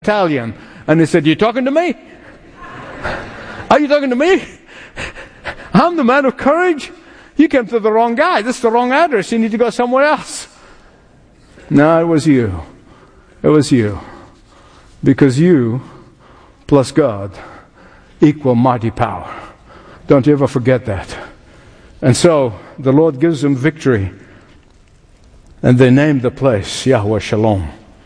Italian. And he said, "You talking to me? Are you talking to me? I'm the man of courage. You came to the wrong guy. This is the wrong address. You need to go somewhere else." No, it was you. It was you. Because you plus God equal mighty power. Don't you ever forget that. And so the Lord gives them victory. And they named the place Yahweh Shalom.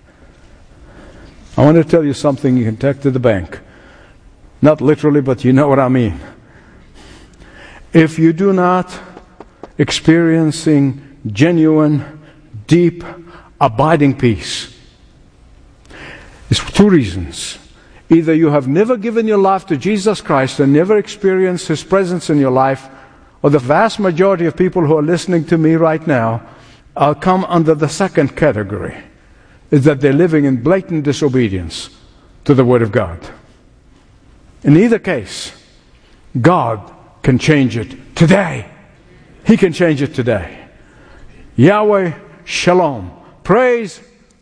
I want to tell you something you can take to the bank. Not literally, but you know what I mean. If you do not experiencing genuine, deep, abiding peace, it's for two reasons. Either you have never given your life to Jesus Christ and never experienced His presence in your life, or the vast majority of people who are listening to me right now come under the second category, is that they're living in blatant disobedience to the Word of God. In either case, God can change it today. He can change it today. Yahweh Shalom. Praise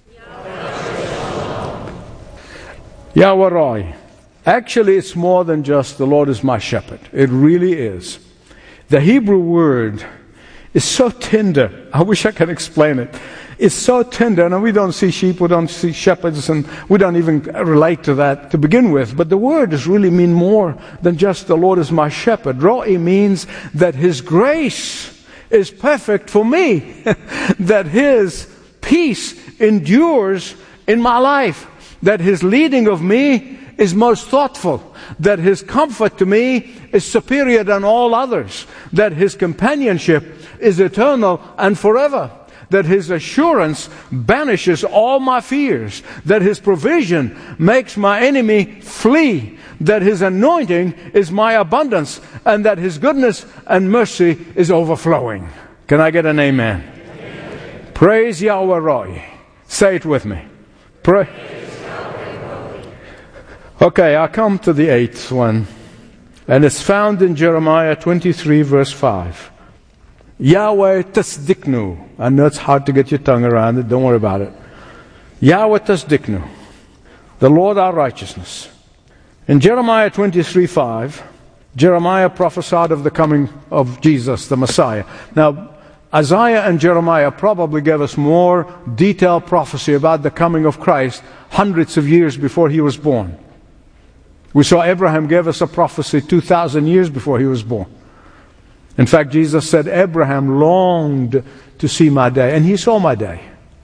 Yahweh Roy. Actually, it's more than just the Lord is my shepherd. It really is. The Hebrew word is so tender. I wish I could explain it. It's so tender. And we don't see sheep, we don't see shepherds, and we don't even relate to that to begin with. But the word does really mean more than just the Lord is my shepherd. Ro'i means that His grace is perfect for me. That His peace endures in my life. That His leading of me is most thoughtful. That His comfort to me is superior than all others. That His companionship is eternal and forever. That His assurance banishes all my fears. That His provision makes my enemy flee. That His anointing is my abundance. And that His goodness and mercy is overflowing. Can I get an amen? Amen. Praise Yahweh Roy. Say it with me. Praise Yahweh Roy. Okay, I come to the eighth one. And it's found in Jeremiah 23 verse 5. Yahweh tasdiknu. I know it's hard to get your tongue around it. Don't worry about it. Yahweh tasdiknu. The Lord our righteousness. In Jeremiah 23:5, Jeremiah prophesied of the coming of Jesus, the Messiah. Now, Isaiah and Jeremiah probably gave us more detailed prophecy about the coming of Christ hundreds of years before He was born. We saw Abraham gave us a prophecy 2,000 years before he was born. In fact, Jesus said, Abraham longed to see my day, and he saw my day.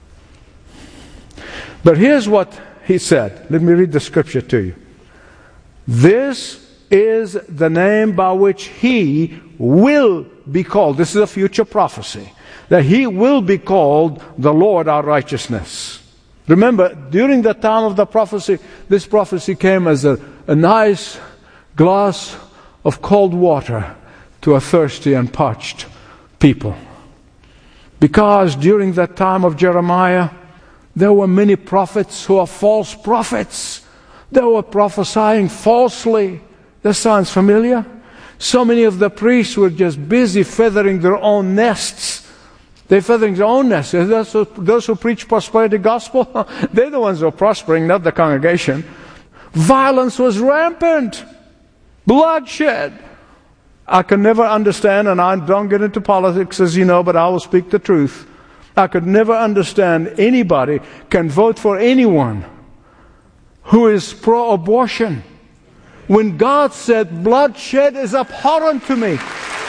But here's what he said. Let me read the scripture to you. This is the name by which He will be called. This is a future prophecy. That He will be called the Lord our righteousness. Remember, during the time of the prophecy, this prophecy came as a nice glass of cold water to a thirsty and parched people. Because during that time of Jeremiah, there were many prophets who are false prophets. They were prophesying falsely. That sounds familiar? So many of the priests were just busy feathering their own nests. They're feathering their own nests. Those who preach prosperity gospel, they're the ones who are prospering, not the congregation. Violence was rampant. Bloodshed. I could never understand, and I don't get into politics as you know, but I will speak the truth. I could never understand anybody can vote for anyone who is pro-abortion when God said bloodshed is abhorrent to me.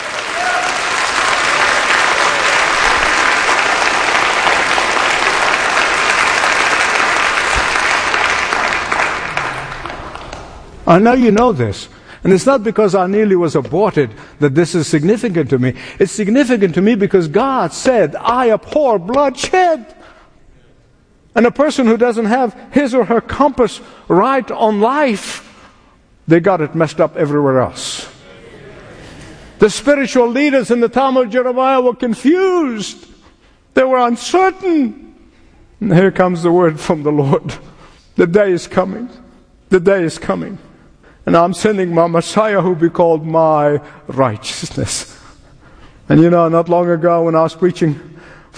I know you know this. And it's not because I nearly was aborted that this is significant to me. It's significant to me because God said, I abhor bloodshed. And a person who doesn't have his or her compass right on life, they got it messed up everywhere else. The spiritual leaders in the time of Jeremiah were confused. They were uncertain. And here comes the word from the Lord. The day is coming. The day is coming. And I'm sending my Messiah who will be called my righteousness. And you know, not long ago when I was preaching for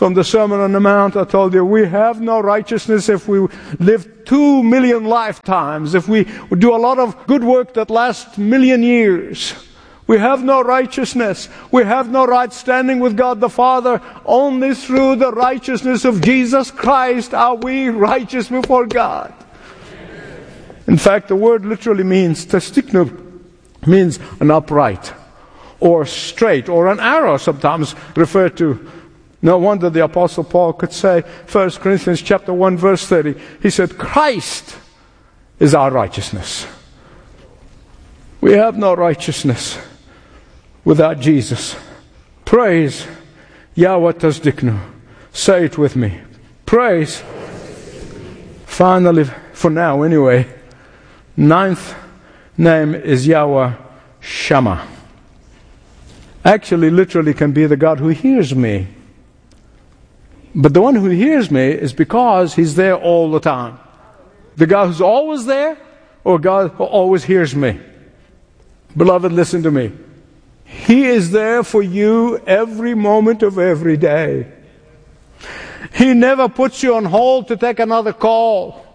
from the Sermon on the Mount. I told you, we have no righteousness if we live 2 million lifetimes, if we do a lot of good work that lasts 1 million years. We have no righteousness. We have no right standing with God the Father. Only through the righteousness of Jesus Christ are we righteous before God. In fact, the word literally means, testiknu, means an upright, or straight, or an arrow, sometimes referred to. No wonder the Apostle Paul could say, 1 Corinthians chapter 1, verse 30, he said, Christ is our righteousness. We have no righteousness without Jesus. Praise Yahweh Tasdiknu. Say it with me. Praise. Finally, for now anyway, 9th name is Yahweh Shammah. Actually, literally can be the God who hears me. But the one who hears me is because He's there all the time. The God who's always there, or God who always hears me. Beloved, listen to me. He is there for you every moment of every day. He never puts you on hold to take another call.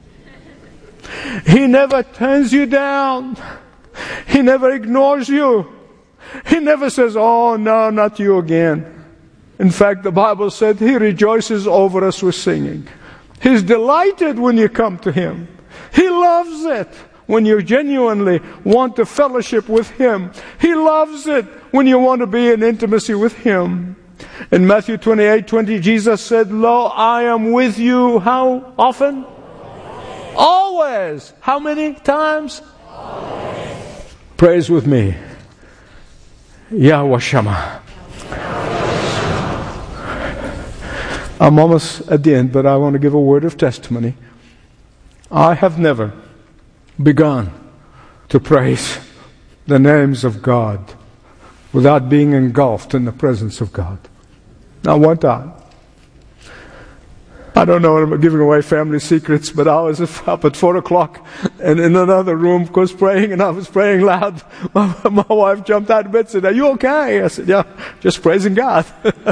He never turns you down. He never ignores you. He never says, oh no, not you again. In fact, the Bible said He rejoices over us with singing. He's delighted when you come to Him. He loves it when you genuinely want to fellowship with Him. He loves it when you want to be in intimacy with Him. In Matthew 28:20, Jesus said, Lo, I am with you, how often? Always. How many times? Always. Praise with me. Yahweh Shammah. I'm almost at the end, but I want to give a word of testimony. I have never begun to praise the names of God without being engulfed in the presence of God. Not one time. I don't know, I'm giving away family secrets, but I was up at 4 o'clock and in another room, of course, praying, and I was praying loud. My wife jumped out of bed and said, are you okay? I said, yeah, just praising God.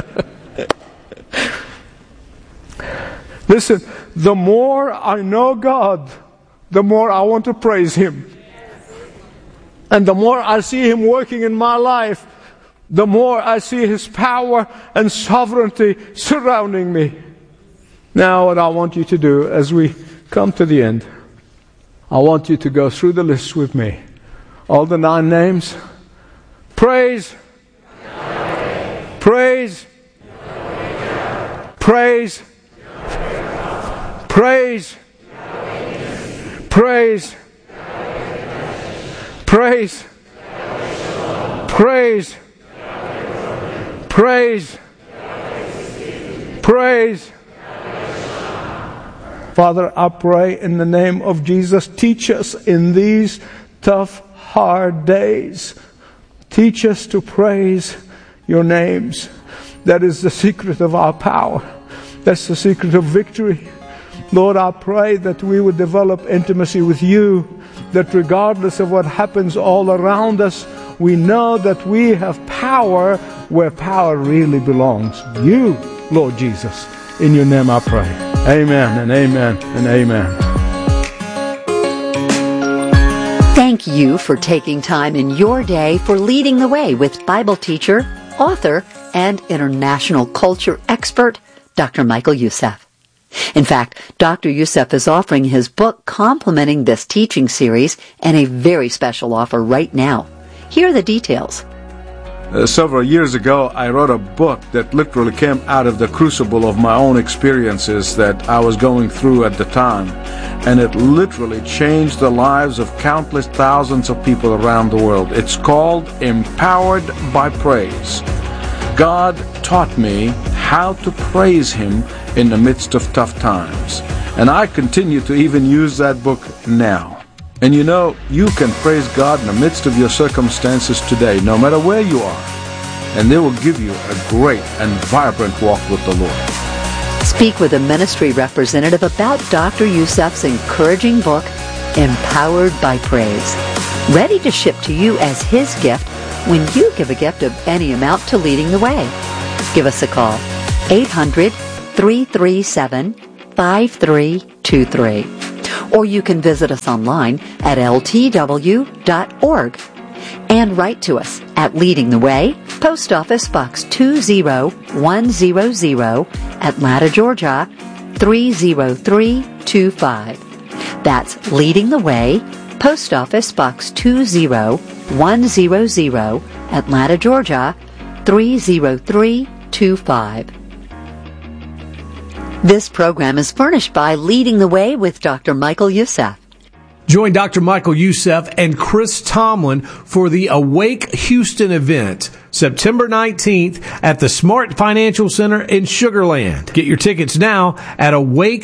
Listen, the more I know God, the more I want to praise Him. And the more I see Him working in my life, the more I see His power and sovereignty surrounding me. Now what I want you to do as we come to the end, I want you to go through the list with me. All the 9 names. Praise. Praise. Praise. Praise. Praise. Praise. Praise. Praise. Praise. Father, I pray in the name of Jesus, teach us in these tough, hard days. Teach us to praise your names. That is the secret of our power. That's the secret of victory. Lord, I pray that we would develop intimacy with you, that regardless of what happens all around us, we know that we have power where power really belongs. You, Lord Jesus. In your name I pray. Amen and amen and amen. Thank you for taking time in your day for leading the way with Bible teacher, author, and international culture expert, Dr. Michael Youssef. In fact, Dr. Youssef is offering his book complementing this teaching series and a very special offer right now. Here are the details. Several years ago, I wrote a book that literally came out of the crucible of my own experiences that I was going through at the time. And it literally changed the lives of countless thousands of people around the world. It's called Empowered by Praise. God taught me how to praise Him in the midst of tough times. And I continue to even use that book now. And you know, you can praise God in the midst of your circumstances today, no matter where you are. And they will give you a great and vibrant walk with the Lord. Speak with a ministry representative about Dr. Youssef's encouraging book, Empowered by Praise. Ready to ship to you as his gift when you give a gift of any amount to Leading the Way. Give us a call, 800-337-5323. Or you can visit us online at ltw.org. And write to us at Leading the Way, Post Office Box 20100, Atlanta, Georgia 30325. That's Leading the Way, Post Office Box 20100, Atlanta, Georgia 30325. This program is furnished by Leading the Way with Dr. Michael Youssef. Join Dr. Michael Youssef and Chris Tomlin for the Awake Houston event, September 19th at the Smart Financial Center in Sugar Land. Get your tickets now at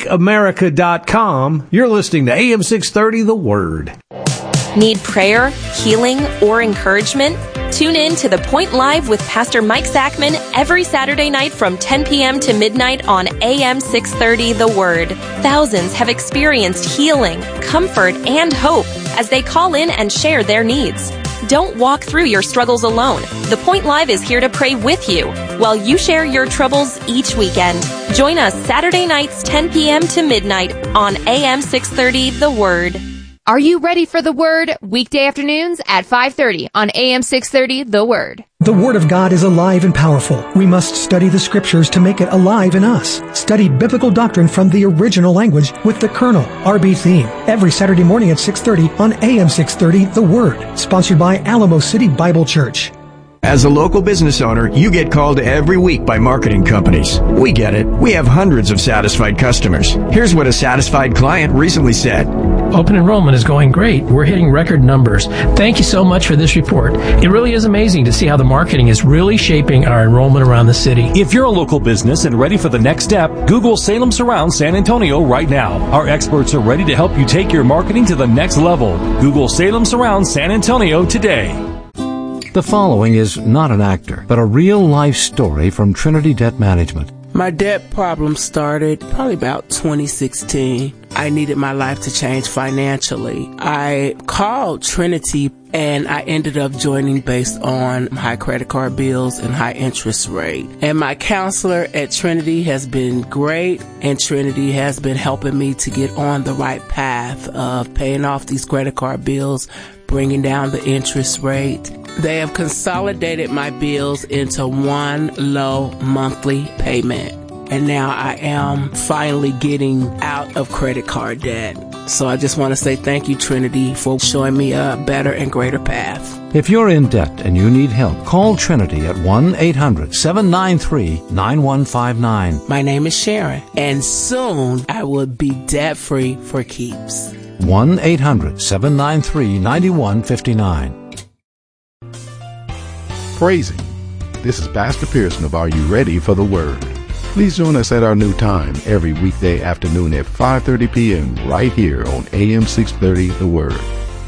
awakeamerica.com. You're listening to AM 630, The Word. Need prayer, healing, or encouragement? Tune in to The Point Live with Pastor Mike Zachman every Saturday night from 10 p.m. to midnight on AM 630 The Word. Thousands have experienced healing, comfort, and hope as they call in and share their needs. Don't walk through your struggles alone. The Point Live is here to pray with you while you share your troubles each weekend. Join us Saturday nights 10 p.m. to midnight on AM 630 The Word. Are you ready for The Word? Weekday afternoons at 5:30 on AM 630 The Word. The Word of God is alive and powerful. We must study the Scriptures to make it alive in us. Study biblical doctrine from the original language with the Colonel, R.B. Theme, every Saturday morning at 6:30 on AM 630 The Word. Sponsored by Alamo City Bible Church. As a local business owner, you get called every week by marketing companies. We get it. We have hundreds of satisfied customers. Here's what a satisfied client recently said. Open enrollment is going great. We're hitting record numbers. Thank you so much for this report. It really is amazing to see how the marketing is really shaping our enrollment around the city. If you're a local business and ready for the next step, Google Salem Surround San Antonio right now. Our experts are ready to help you take your marketing to the next level. Google Salem Surround San Antonio today. The following is not an actor, but a real-life story from Trinity Debt Management. My debt problem started probably about 2016. I needed my life to change financially. I called Trinity and I ended up joining based on high credit card bills and high interest rate. And my counselor at Trinity has been great, and Trinity has been helping me to get on the right path of paying off these credit card bills, bringing down the interest rate. They have consolidated my bills into one low monthly payment. And now I am finally getting out of credit card debt. So I just want to say thank you, Trinity, for showing me a better and greater path. If you're in debt and you need help, call Trinity at 1-800-793-9159. My name is Sharon, and soon I will be debt-free for keeps. 1-800-793-9159. Praising. This is Pastor Pearson of Are You Ready for the Word? Please join us at our new time every weekday afternoon at 5:30 p.m. right here on AM 630 The Word.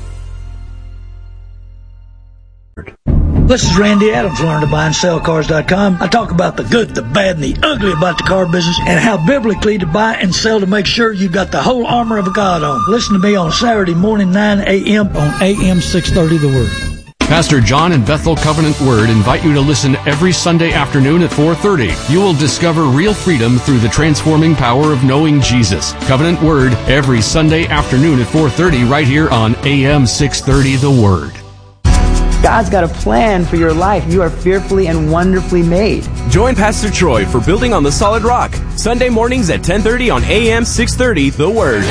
This is Randy Adams, learn to buy and sell cars.com. I talk about the good, the bad, and the ugly about the car business and how biblically to buy and sell to make sure you've got the whole armor of God on. Listen to me on Saturday morning, 9 a.m. on AM 630 The Word. Pastor John and Bethel Covenant Word invite you to listen every Sunday afternoon at 4:30. You will discover real freedom through the transforming power of knowing Jesus. Covenant Word every Sunday afternoon at 4:30 right here on AM 630 The Word. God's got a plan for your life. You are fearfully and wonderfully made. Join Pastor Troy for Building on the Solid Rock, Sunday mornings at 10:30 on AM 630 The Word.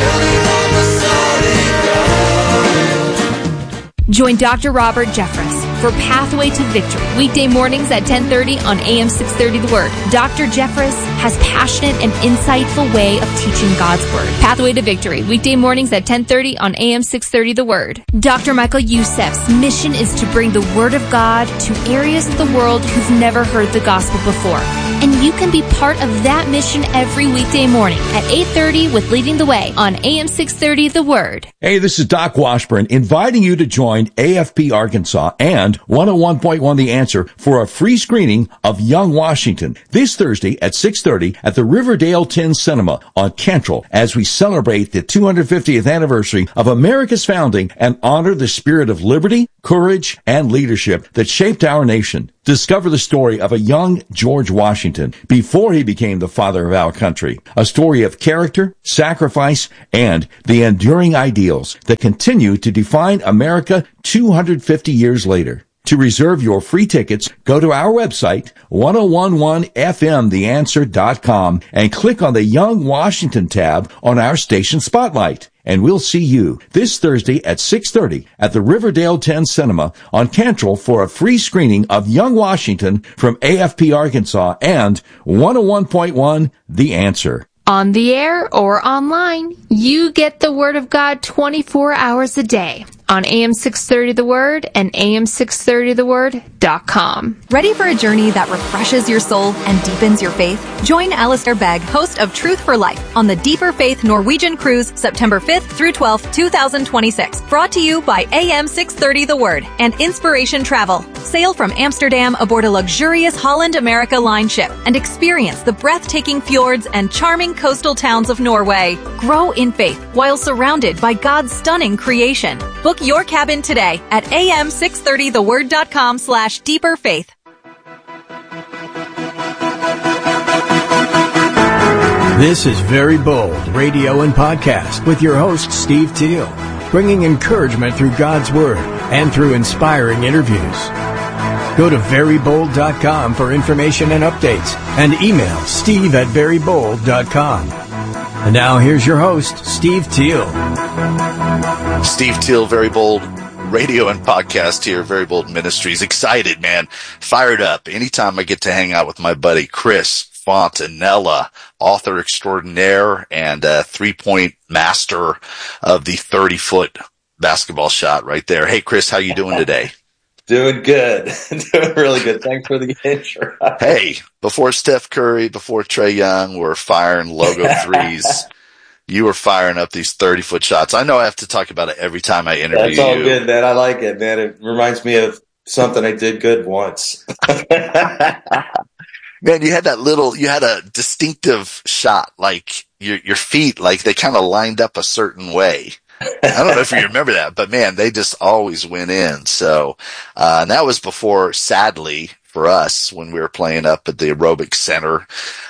Join Dr. Robert Jeffress for Pathway to Victory, weekday mornings at 10:30 on AM 630 The Word. Dr. Jeffress has passionate and insightful way of teaching God's Word. Pathway to Victory, weekday mornings at 10:30 on AM 630 The Word. Dr. Michael Youssef's mission is to bring the Word of God to areas of the world who've never heard the gospel before. And you can be part of that mission every weekday morning at 8:30 with Leading the Way on AM 630 The Word. Hey, this is Doc Washburn inviting you to join AFP Arkansas and 101.1 The Answer for a free screening of Young Washington this Thursday at 6:30 at the Riverdale 10 Cinema on Cantrell as we celebrate the 250th anniversary of America's founding and honor the spirit of liberty, courage, and leadership that shaped our nation. Discover the story of a young George Washington before he became the father of our country. A story of character, sacrifice, and the enduring ideals that continue to define America 250 years later. To reserve your free tickets, go to our website, 1011fmtheanswer.com, and click on the Young Washington tab on our station spotlight. And we'll see you this Thursday at 6:30 at the Riverdale 10 Cinema on Cantrell for a free screening of Young Washington from AFP Arkansas and 101.1 The Answer. On the air or online, you get the Word of God 24 hours a day on AM 630 The Word and AM630TheWord.com. Ready for a journey that refreshes your soul and deepens your faith? Join Alistair Begg, host of Truth for Life, on the Deeper Faith Norwegian Cruise, September 5th through 12th, 2026. Brought to you by AM 630 The Word and Inspiration Travel. Sail from Amsterdam aboard a luxurious Holland America Line ship and experience the breathtaking fjords and charming coastal towns of Norway. Grow in faith while surrounded by God's stunning creation. Book your cabin today at am630theword.com/deeperfaith. This is Very Bold Radio and Podcast with your host, Steve Teal, bringing encouragement through God's Word and through inspiring interviews. Go to verybold.com for information and updates, and email steve@verybold.com. And now here's your host, Steve Teal. Steve Teal, Very Bold Radio and Podcast here, Very Bold Ministries. Excited, man. Fired up. Anytime I get to hang out with my buddy Chris Fontanella, author extraordinaire and three-point master of the 30-foot basketball shot right there. Hey, Chris, how you doing today? Doing good. Doing really good. Thanks for the intro. Hey, before Steph Curry, before Trae Young were firing logo threes, you were firing up these 30-foot shots. I know I have to talk about it every time I interview you. That's all good, man. I like it, man. It reminds me of something I did good once. Man, you had a distinctive shot, like your feet, like they kind of lined up a certain way. I don't know if you remember that, but man, they just always went in. So, and that was before, sadly, for us when we were playing up at the aerobic center,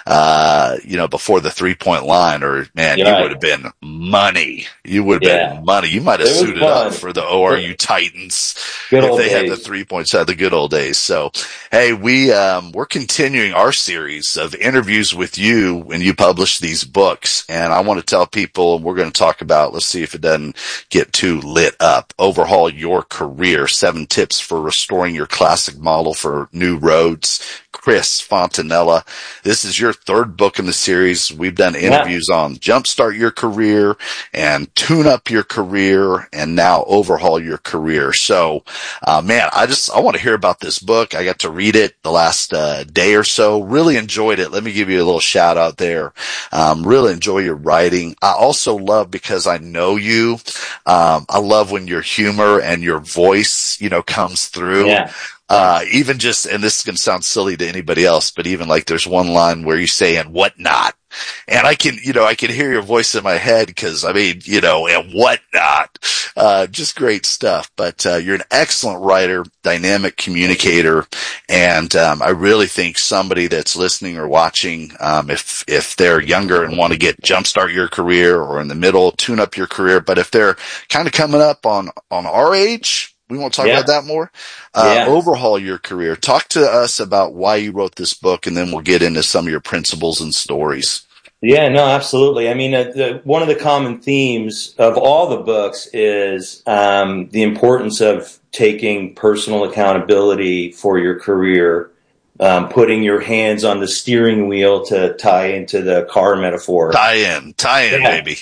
before the 3-point line, or man, you would have been money. You would have been money. You might have suited up for the ORU Titans if they had the 3-point shot, the good old days. So, hey, we're continuing our series of interviews with you when you publish these books. And I want to tell people, we're going to talk about, let's see if it doesn't get too lit up, Overhaul Your Career, 7 tips for restoring your classic model for new roads. Chris Fontanella, this is your 3rd book in the series. We've done interviews on Jumpstart Your Career and Tune Up Your Career and now Overhaul Your Career. So, man, I want to hear about this book. I got to read it the last day or so. Really enjoyed it. Let me give you a little shout out there. Really enjoy your writing. I also love, because I know you, I love when your humor and your voice, comes through. Yeah. Even just, and this is going to sound silly to anybody else, but even like there's one line where you say, and whatnot. And I can hear your voice in my head because, and whatnot. Just great stuff. But, you're an excellent writer, dynamic communicator. And, I really think somebody that's listening or watching, if they're younger and want to jumpstart your career, or in the middle, tune up your career. But if they're kind of coming up on our age, we won't talk about that more. Overhaul Your Career. Talk to us about why you wrote this book, and then we'll get into some of your principles and stories. Yeah, no, absolutely. I mean, one of the common themes of all the books is the importance of taking personal accountability for your career, putting your hands on the steering wheel, to tie into the car metaphor. Tie in, baby.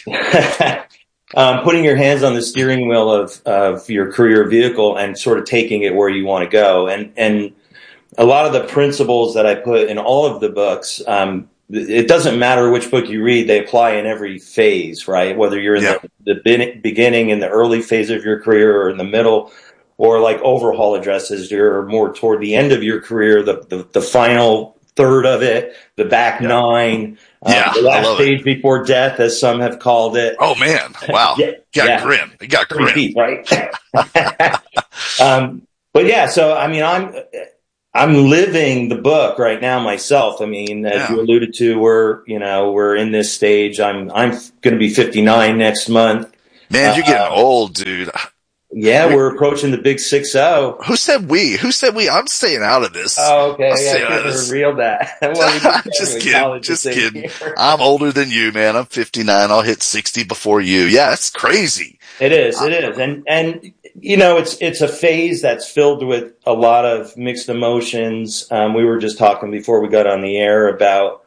Putting your hands on the steering wheel of your career vehicle and sort of taking it where you want to go. And a lot of the principles that I put in all of the books, it doesn't matter which book you read, they apply in every phase, right? Whether you're in the beginning, in the early phase of your career, or in the middle, or like Overhaul addresses, you're more toward the end of your career, the final third of it, the back 9. The last stage before death, as some have called it. Oh man! Wow! Grim. It got grim, deep, right? But yeah, so I mean, I'm living the book right now myself. I mean, as you alluded to, we're in this stage. I'm going to be 59 next month. Man, you're getting old, dude. Yeah, we're approaching the big 6-0. Who said we? I'm staying out of this. Oh, okay. I couldn't reel that. Just kidding. I'm older than you, man. I'm 59. I'll hit 60 before you. Yeah, it's crazy. It is. And you know, it's a phase that's filled with a lot of mixed emotions. We were just talking before we got on the air about,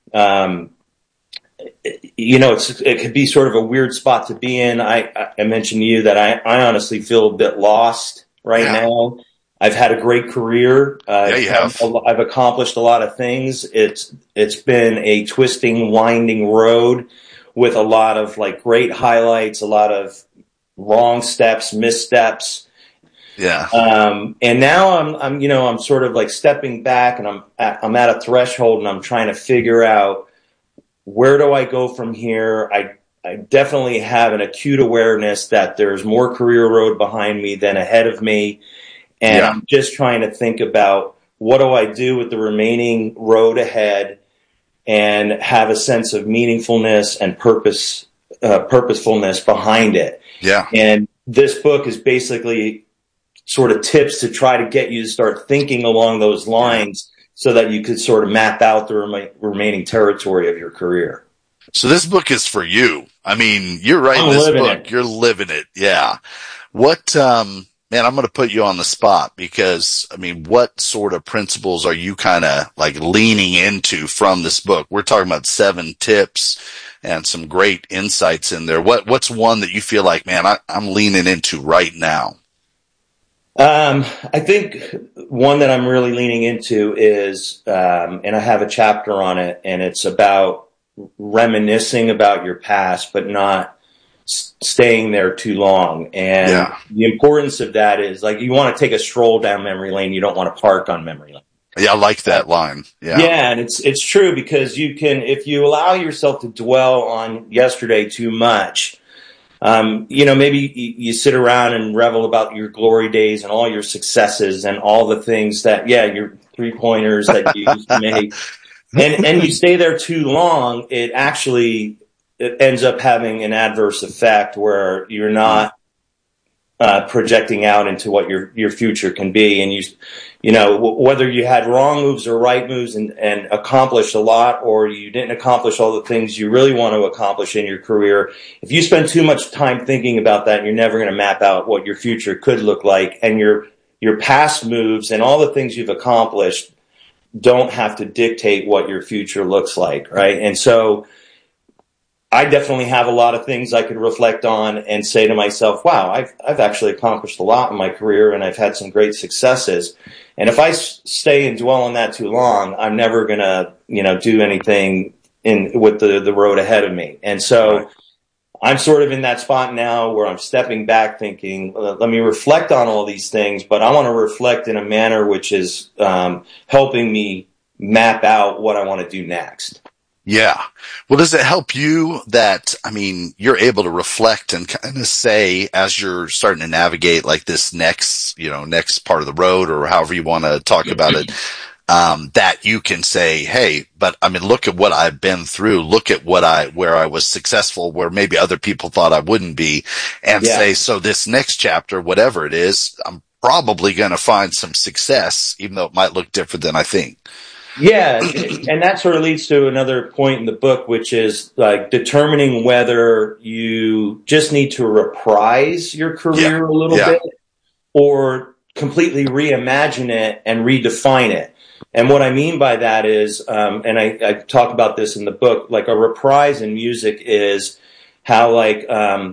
you know, it could be sort of a weird spot to be in. I mentioned to you that I honestly feel a bit lost right now. I've had a great career. You have. I've accomplished a lot of things. It's been a twisting, winding road with a lot of like great highlights, a lot of wrong steps, missteps. Yeah. And now I'm sort of like stepping back, and I'm at a threshold, and I'm trying to figure out, where do I go from here? I definitely have an acute awareness that there's more career road behind me than ahead of me. And I'm just trying to think about, what do I do with the remaining road ahead, and have a sense of meaningfulness and purposefulness behind it. Yeah. And this book is basically sort of tips to try to get you to start thinking along those lines, so that you could sort of map out the remaining territory of your career. So this book is for you. I mean, you're writing this book. You're living it. Yeah. What, man, I'm going to put you on the spot, because, I mean, what sort of principles are you kind of like leaning into from this book? We're talking about 7 tips and some great insights in there. What's one that you feel like, man, I'm leaning into right now? I think one that I'm really leaning into is, and I have a chapter on it, and it's about reminiscing about your past, but not staying there too long. And the importance of that is, like, you want to take a stroll down memory lane. You don't want to park on memory lane. Yeah, I like that line. Yeah. Yeah. And it's true, because you can, if you allow yourself to dwell on yesterday too much, you know, maybe you sit around and revel about your glory days and all your successes and all the things that, your 3-pointers that you used to make. And you stay there too long, it ends up having an adverse effect where you're not projecting out into what your future can be. And you know, whether you had wrong moves or right moves and accomplished a lot, or you didn't accomplish all the things you really want to accomplish in your career, if you spend too much time thinking about that, you're never going to map out what your future could look like. And your past moves and all the things you've accomplished don't have to dictate what your future looks like, right? And so I definitely have a lot of things I could reflect on and say to myself, wow, I've actually accomplished a lot in my career, and I've had some great successes. And if I stay and dwell on that too long, I'm never going to, you know, do anything with the road ahead of me. And so I'm sort of in that spot now where I'm stepping back thinking, let me reflect on all these things, but I want to reflect in a manner which is helping me map out what I want to do next. Yeah. Well, does it help you that, I mean, you're able to reflect and kind of say, as you're starting to navigate like this next part of the road, or however you want to talk about it, that you can say, hey, but I mean, look at what I've been through. Look at where I was successful, where maybe other people thought I wouldn't be, and say, so this next chapter, whatever it is, I'm probably going to find some success, even though it might look different than I think. Yeah, and that sort of leads to another point in the book, which is like determining whether you just need to reprise your career a little bit, or completely reimagine it and redefine it. And what I mean by that is, and I talk about this in the book, like a reprise in music is how like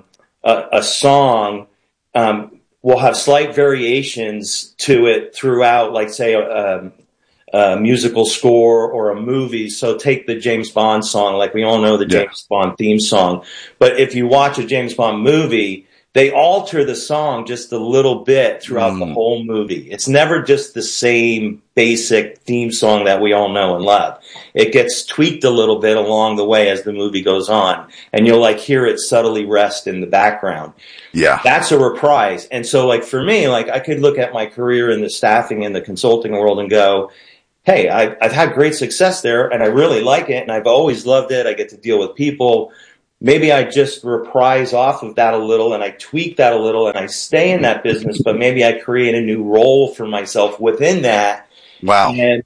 a song will have slight variations to it throughout, like say a musical score or a movie. So take the James Bond song, like we all know the James Bond theme song. But if you watch a James Bond movie, they alter the song just a little bit throughout the whole movie. It's never just the same basic theme song that we all know and love. It gets tweaked a little bit along the way as the movie goes on, and you'll like hear it subtly rest in the background. Yeah. That's a reprise. And so like for me, like I could look at my career in the staffing and the consulting world and go, hey, I've had great success there and I really like it and I've always loved it. I get to deal with people. Maybe I just reprise off of that a little and I tweak that a little and I stay in that business, but maybe I create a new role for myself within that. Wow. And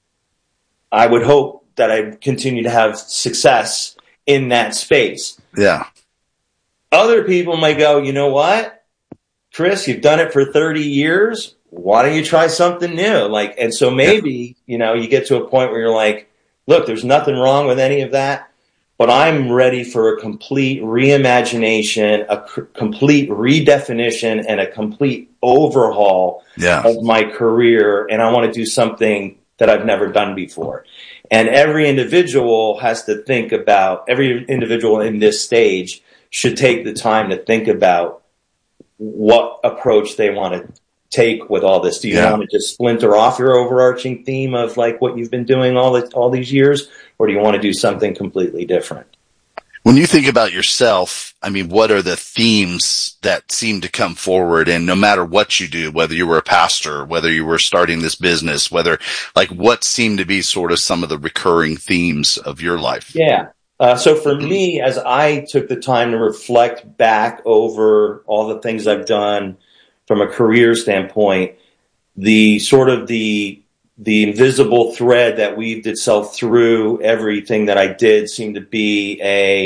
I would hope that I continue to have success in that space. Yeah. Other people might go, you know what, Chris, you've done it for 30 years. Why don't you try something new? Like, and so maybe, you know, you get to a point where you're like, look, there's nothing wrong with any of that, but I'm ready for a complete reimagination, a complete redefinition, and a complete overhaul of my career. And I want to do something that I've never done before. And every individual has to think about, every individual in this stage should take the time to think about what approach they want to take with all this. Do you want to just splinter off your overarching theme of like what you've been doing all these years, or do you want to do something completely different? When you think about yourself, I mean, what are the themes that seem to come forward? And no matter what you do, whether you were a pastor, whether you were starting this business, whether like what seem to be sort of some of the recurring themes of your life? Yeah. So for me, as I took the time to reflect back over all the things I've done from a career standpoint, the sort of the invisible thread that weaved itself through everything that I did seemed to be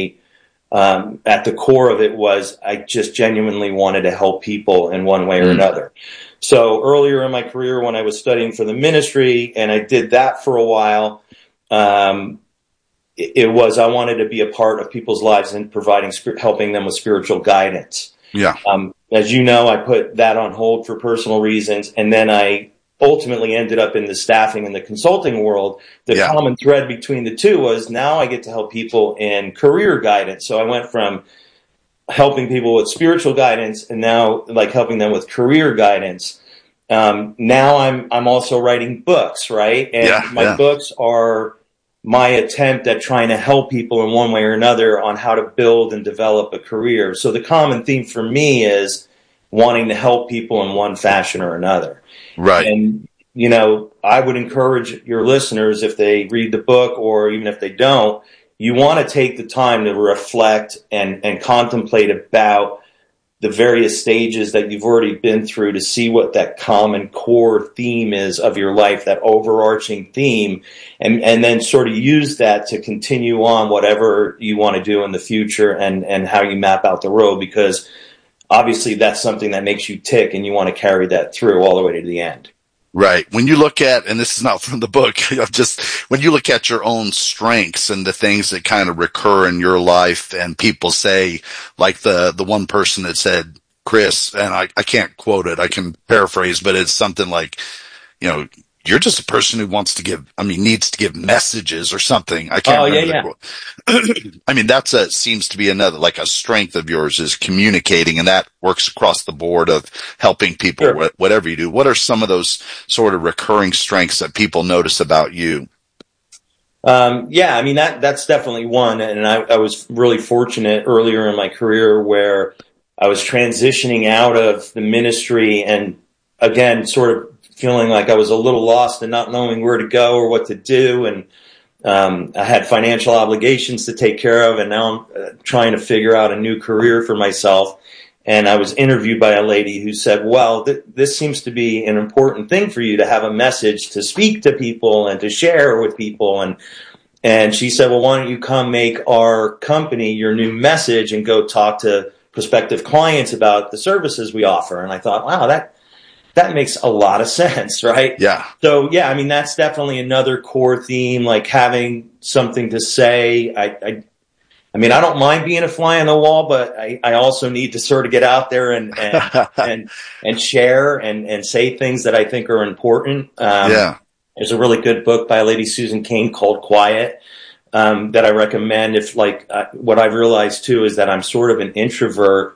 at the core of it was I just genuinely wanted to help people in one way or another. So earlier in my career when I was studying for the ministry, and I did that for a while, it was I wanted to be a part of people's lives and helping them with spiritual guidance. Yeah. As you know, I put that on hold for personal reasons, and then I ultimately ended up in the staffing and the consulting world. The common thread between the two was now I get to help people in career guidance. So I went from helping people with spiritual guidance and now like helping them with career guidance. Now I'm also writing books, right? And my books are my attempt at trying to help people in one way or another on how to build and develop a career. So the common theme for me is wanting to help people in one fashion or another. Right. And, you know, I would encourage your listeners, if they read the book or even if they don't, you want to take the time to reflect and contemplate about the various stages that you've already been through to see what that common core theme is of your life, that overarching theme, and then sort of use that to continue on whatever you want to do in the future and how you map out the road, because obviously that's something that makes you tick and you want to carry that through all the way to the end. Right. When you look at, and this is not from the book, just when you look at your own strengths and the things that kind of recur in your life, and people say, like the one person that said, Chris, and I can't quote it, I can paraphrase, but it's something like, you know, you're just a person who needs to give messages or something. I can't remember the quote. I mean, seems to be another, like a strength of yours is communicating, and that works across the board of helping people, whatever you do. What are some of those sort of recurring strengths that people notice about you? I mean, that's definitely one. And I was really fortunate earlier in my career where I was transitioning out of the ministry and again, sort of feeling like I was a little lost and not knowing where to go or what to do. And I had financial obligations to take care of, and now I'm trying to figure out a new career for myself. And I was interviewed by a lady who said, well, this seems to be an important thing for you to have a message to speak to people and to share with people. And she said, well, why don't you come make our company your new message and go talk to prospective clients about the services we offer. And I thought, wow, that makes a lot of sense, right? Yeah. So, I mean, that's definitely another core theme, like having something to say. I mean, I don't mind being a fly on the wall, but I also need to sort of get out there and share and say things that I think are important. There's a really good book by a lady, Susan Cain, called Quiet, that I recommend. What I've realized too is that I'm sort of an introvert.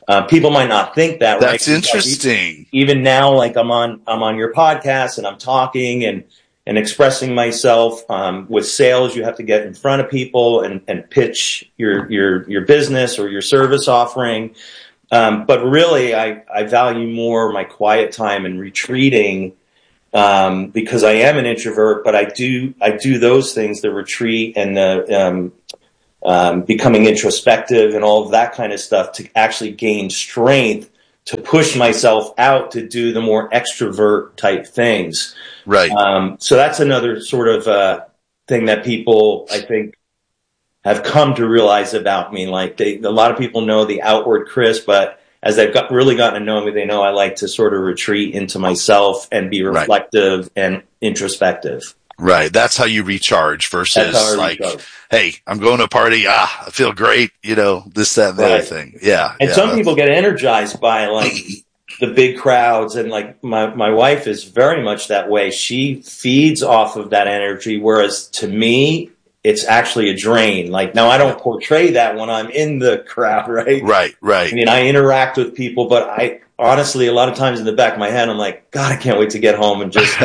People might not think that. That's right? interesting. Even now, like I'm on your podcast and I'm talking and expressing myself. With sales, you have to get in front of people and pitch your business or your service offering. But really, I value more my quiet time and retreating, because I am an introvert, but I do those things, the retreat and the, becoming introspective and all of that kind of stuff, to actually gain strength to push myself out to do the more extrovert type things. Right. So that's another sort of, thing that people, I think, have come to realize about me. Like a lot of people know the outward Chris, but as they've really gotten to know me, they know I like to sort of retreat into myself and be reflective and introspective. Right. That's how you recharge versus like, hey, I'm going to a party. I feel great. This, that, and the other thing. Yeah. And some people get energized by like the big crowds. And like my wife is very much that way. She feeds off of that energy. Whereas to me, it's actually a drain. Like, now I don't portray that when I'm in the crowd, right? Right. I mean, I interact with people, but I honestly, a lot of times in the back of my head, I'm like, God, I can't wait to get home and just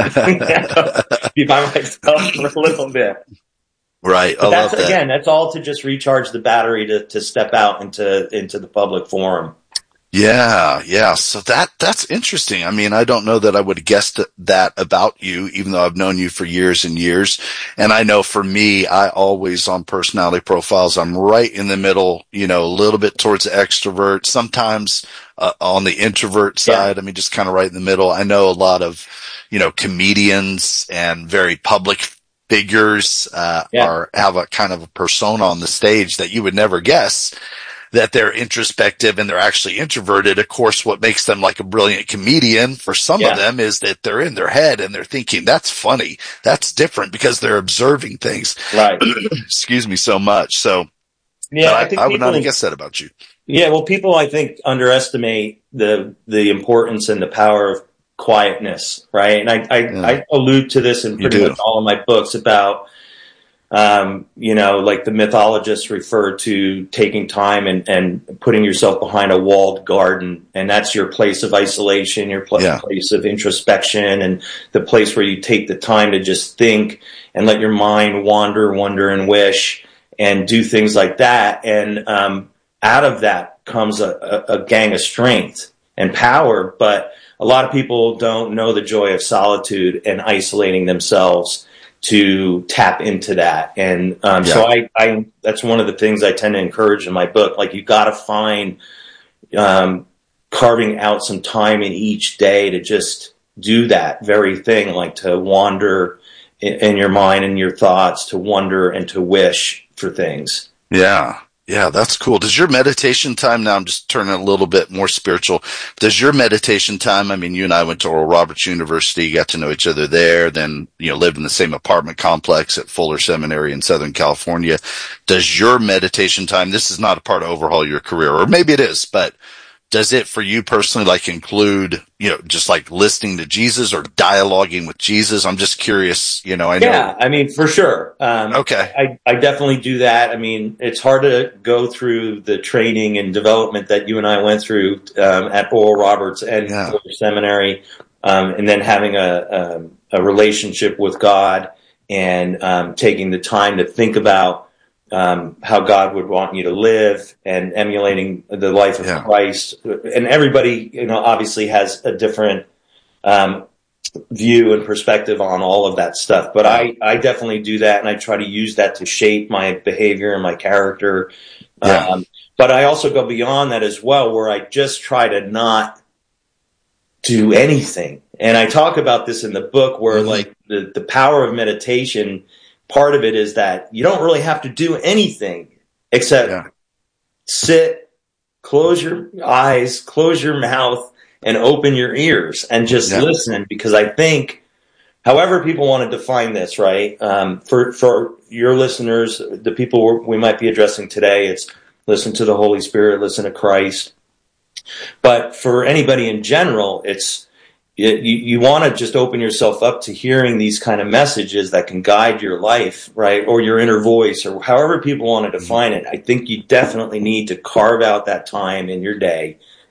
be by myself for a little bit. Right. But that's, again, that's all to just recharge the battery to step out into the public forum. Yeah. So that's interesting. I mean, I don't know that I would have guessed that about you, even though I've known you for years and years. And I know for me, I always, on personality profiles, I'm right in the middle, a little bit towards the extrovert, sometimes on the introvert side. I mean, just kind of right in the middle. I know a lot of, comedians and very public figures, have a kind of a persona on the stage that you would never guess that they're introspective and they're actually introverted. Of course, what makes them like a brilliant comedian for some of them is that they're in their head and they're thinking, that's funny. That's different, because they're observing things. Right. Excuse me so much. So I would not have guessed that about you. Yeah. Well, people, I think, underestimate the importance and the power of quietness. Right. And I allude to this in pretty much all of my books about, like the mythologists refer to taking time and putting yourself behind a walled garden. And that's your place of isolation, your place of introspection, and the place where you take the time to just think and let your mind wander, wonder, and wish, and do things like that. And out of that comes a gang of strength and power. But a lot of people don't know the joy of solitude and isolating themselves to tap into that. And so I that's one of the things I tend to encourage in my book. Like, you got to find carving out some time in each day to just do that very thing, like to wander in your mind and your thoughts, to wonder and to wish for things. Yeah, that's cool. Does your meditation time, now I'm just turning a little bit more spiritual, does your meditation time, I mean, you and I went to Oral Roberts University, got to know each other there, then, lived in the same apartment complex at Fuller Seminary in Southern California. Does your meditation time, this is not a part of overhaul your career, or maybe it is, but does it for you personally like include, just like listening to Jesus or dialoguing with Jesus? I'm just curious, I know. Yeah, I mean, for sure. Okay. I definitely do that. I mean, it's hard to go through the training and development that you and I went through at Oral Roberts and Fuller Seminary, and then having a relationship with God and taking the time to think about how God would want you to live and emulating the life of Christ. And everybody, obviously has a different view and perspective on all of that stuff. But I definitely do that, and I try to use that to shape my behavior and my character. But I also go beyond that as well, where I just try to not do anything. And I talk about this in the book, where like the power of meditation, part of it is that you don't really have to do anything except sit, close your eyes, close your mouth, and open your ears and just listen. Because I think, however people want to define this, right? For your listeners, the people we might be addressing today, it's listen to the Holy Spirit, listen to Christ. But for anybody in general, it's you want to just open yourself up to hearing these kind of messages that can guide your life, right? Or your inner voice, or however people want to define it. I think you definitely need to carve out that time in your day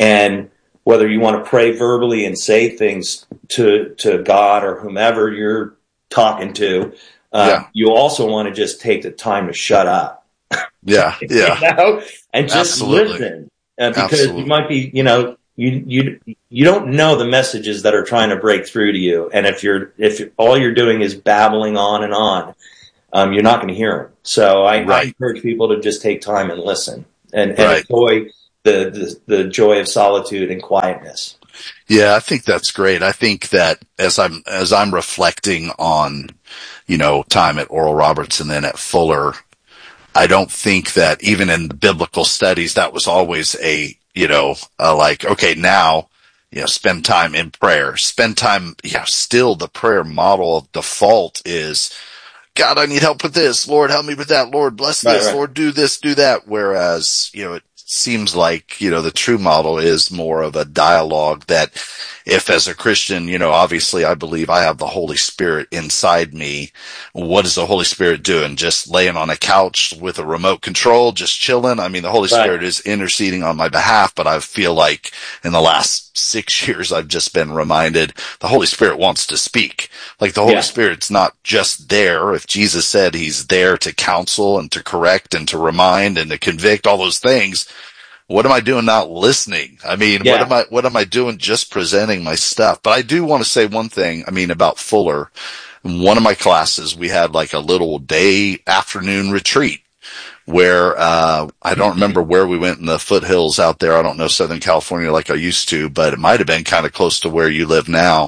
And whether you want to pray verbally and say things to God or whomever you're talking to, you also want to just take the time to shut up. Yeah. Yeah. You know? And just Absolutely. listen. Because you might be, you don't know the messages that are trying to break through to you. And if all you're doing is babbling on and on, you're not going to hear them. So I encourage people to just take time and listen and enjoy the joy of solitude and quietness. Yeah, I think that's great. I think that as I'm reflecting on, time at Oral Roberts and then at Fuller, I don't think that even in the biblical studies, that was always now, spend time in prayer, spend time. Yeah. Still the prayer model of default is, God, I need help with this. Lord, help me with that. Lord, bless this. Right. Lord, do this, do that. Whereas, it seems like, the true model is more of a dialogue that if as a Christian, obviously I believe I have the Holy Spirit inside me. What is the Holy Spirit doing? Just laying on a couch with a remote control, just chilling? I mean, the Holy Spirit is interceding on my behalf, but I feel like in the last 6 years, I've just been reminded the Holy Spirit wants to speak. Like the Holy Spirit's not just there. If Jesus said he's there to counsel and to correct and to remind and to convict, all those things, what am I doing not listening? I mean, what am I doing just presenting my stuff? But I do want to say one thing, about Fuller. In one of my classes, we had like a little afternoon retreat where, I don't remember where we went in the foothills out there. I don't know Southern California like I used to, but it might have been kind of close to where you live now,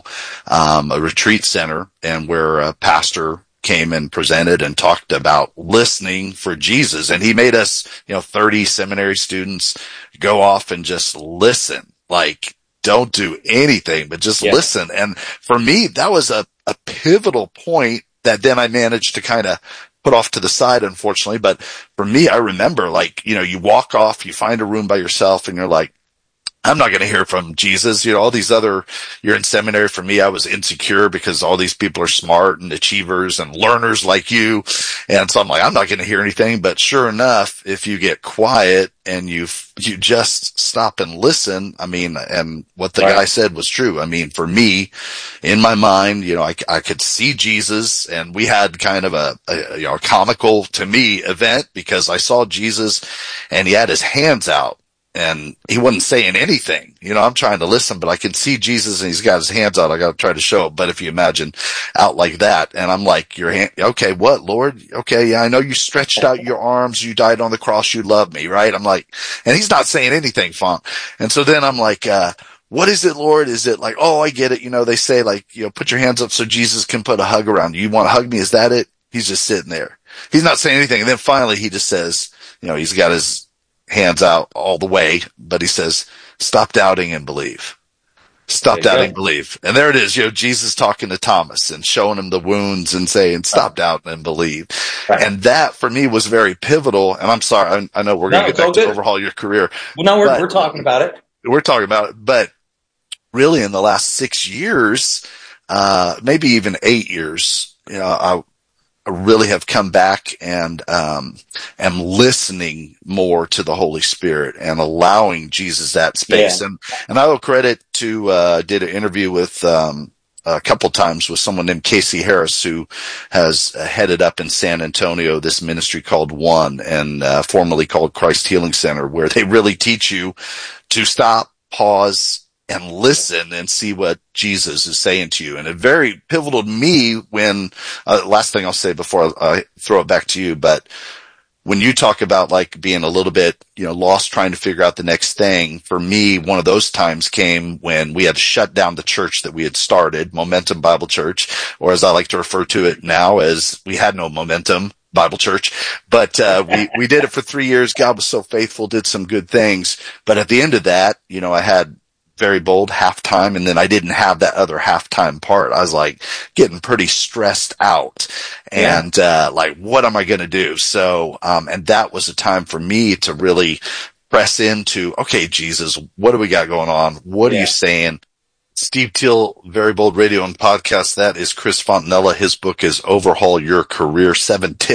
a retreat center, and where a pastor came and presented and talked about listening for Jesus. And he made us, 30 seminary students go off and just listen. Like, don't do anything, but just listen. And for me, that was a pivotal point that then I managed to kind of put off to the side, unfortunately. But for me, I remember you walk off, you find a room by yourself and you're like, I'm not going to hear from Jesus. All these you're in seminary. For me, I was insecure because all these people are smart and achievers and learners like you. And so I'm like, I'm not going to hear anything. But sure enough, if you get quiet and you just stop and listen, and what the guy said was true. For me, in my mind, I could see Jesus, and we had kind of a comical to me event because I saw Jesus and he had his hands out. And he wasn't saying anything. I'm trying to listen, but I can see Jesus and he's got his hands out. I got to try to show it. But if you imagine out like that, and I'm like, your hand, okay, what, Lord? Okay, yeah, I know you stretched out your arms. You died on the cross. You love me, right? I'm like, and he's not saying anything, Font. And so then I'm like, what is it, Lord? Is it like, oh, I get it. They say like, put your hands up so Jesus can put a hug around you. You want to hug me? Is that it? He's just sitting there. He's not saying anything. And then finally he just says, he's got his hands out all the way, but he says, stop doubting and believe. Stop doubting and believe. And there it is, Jesus talking to Thomas and showing him the wounds and saying, stop doubting and believe. Right. And that for me was very pivotal. And I'm sorry, I know we're going to get back to overhaul your career. Well, no, we're talking about it. We're talking about it. But really in the last 6 years, maybe even 8 years, I really have come back and am listening more to the Holy Spirit and allowing Jesus that space. Yeah. And I owe credit to did an interview with a couple times with someone named Casey Harris, who has headed up in San Antonio this ministry called One, and formerly called Christ Healing Center, where they really teach you to stop, pause, and listen and see what Jesus is saying to you. And it very pivotal to me when, last thing I'll say before I throw it back to you, but when you talk about like being a little bit, lost trying to figure out the next thing, for me, one of those times came when we had to shut down the church that we had started, Momentum Bible Church, or as I like to refer to it now as we had no momentum Bible Church, but we did it for 3 years. God was so faithful, did some good things. But at the end of that, I had Very Bold halftime, and then I didn't have that other halftime part. I was like getting pretty stressed out and like, what am I going to do? So and that was a time for me to really press into, okay, Jesus, what do we got going on? What are you saying? Steve Teal, Very Bold Radio and Podcast. That is Chris Fontanella. His book is Overhaul Your Career, 7 Tips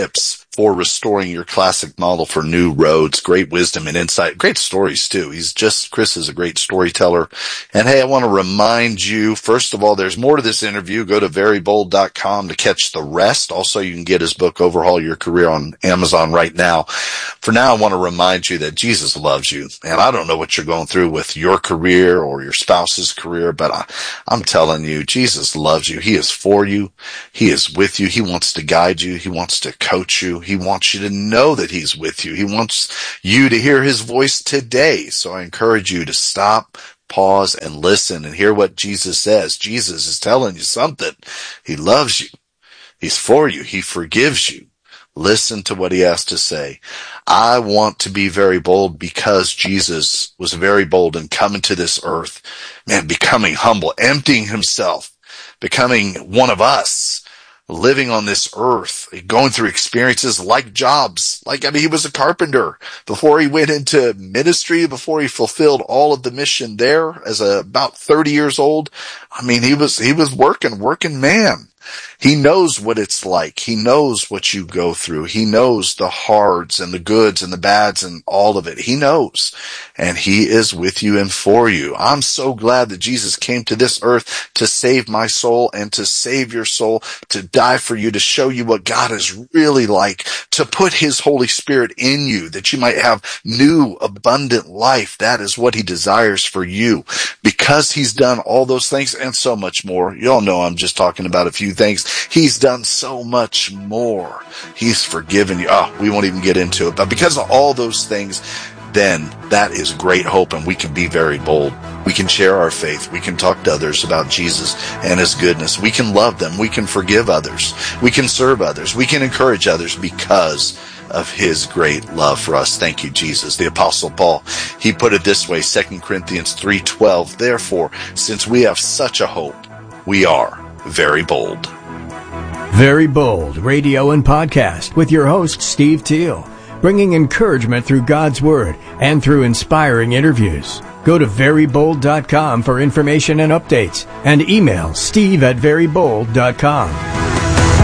for restoring your classic model for new roads. Great wisdom and insight. Great stories, too. Chris is a great storyteller. And hey, I want to remind you, first of all, there's more to this interview. Go to verybold.com to catch the rest. Also, you can get his book, Overhaul Your Career, on Amazon right now. For now, I want to remind you that Jesus loves you. And I don't know what you're going through with your career or your spouse's career, but I'm telling you, Jesus loves you. He is for you. He is with you. He wants to guide you. He wants to coach you. He wants you to know that he's with you. He wants you to hear his voice today. So I encourage you to stop, pause, and listen and hear what Jesus says. Jesus is telling you something. He loves you. He's for you. He forgives you. Listen to what he has to say. I want to be very bold because Jesus was very bold in coming to this earth, man, becoming humble, emptying himself, becoming one of us, living on this earth, going through experiences like jobs. He was a carpenter before he went into ministry, before he fulfilled all of the mission there as about 30 years old. He was working man. He knows what it's like. He knows what you go through. He knows the hards and the goods and the bads and all of it. He knows. And he is with you and for you. I'm so glad that Jesus came to this earth to save my soul and to save your soul, to die for you, to show you what God is really like, to put his Holy Spirit in you, that you might have new, abundant life. That is what he desires for you. Because he's done all those things and so much more. You all know I'm just talking about a few things. He's done so much more. He's forgiven you. We won't even get into it. But because of all those things, then that is great hope, and we can be very bold. We can share our faith. We can talk to others about Jesus and his goodness. We can love them. We can forgive others. We can serve others. We can encourage others because of his great love for us. Thank you, Jesus. The Apostle Paul, he put it this way, 2 Corinthians 3:12. Therefore, since we have such a hope, we are very bold. Very Bold Radio and Podcast with your host, Steve Teal, bringing encouragement through God's Word and through inspiring interviews. Go to verybold.com for information and updates, and email steve@verybold.com.